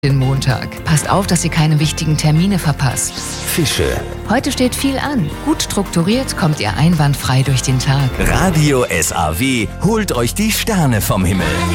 Den Montag. Passt auf, dass ihr keine wichtigen Termine verpasst. Fische. Heute steht viel an. Gut strukturiert kommt ihr einwandfrei durch den Tag. Radio SAW holt euch die Sterne vom Himmel.